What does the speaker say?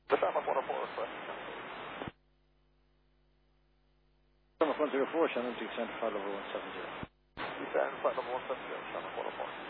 Detsamma på rapport. Number 104, Shannon to Center 5 over 170. Descend 5 over 170, Detsamma på rapport.